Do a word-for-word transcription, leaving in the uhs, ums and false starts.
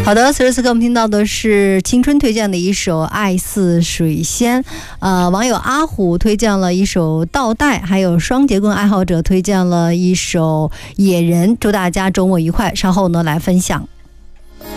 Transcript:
好的，此时此刻我们听到的是青春推荐的一首《爱似水仙》，呃，网友阿虎推荐了一首《倒带》，还有双节棍爱好者推荐了一首《野人》，祝大家周末愉快。稍后呢来分享。